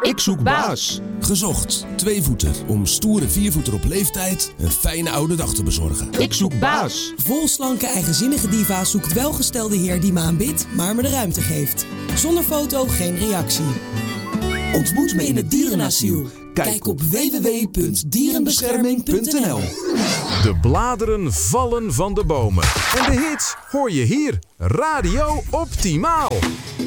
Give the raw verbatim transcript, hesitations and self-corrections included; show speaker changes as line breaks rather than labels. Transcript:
Ik zoek baas.
Gezocht. Tweevoeter. Om stoere viervoeter op leeftijd een fijne oude dag te bezorgen.
Ik zoek baas.
Vol slanke, eigenzinnige diva zoekt welgestelde heer die me aanbidt, maar me de ruimte geeft. Zonder foto geen reactie. Ontmoet me in het dierenasiel. Kijk op w w w punt dierenbescherming punt n l.
De bladeren vallen van de bomen. En de hits hoor je hier. Radio Optimaal.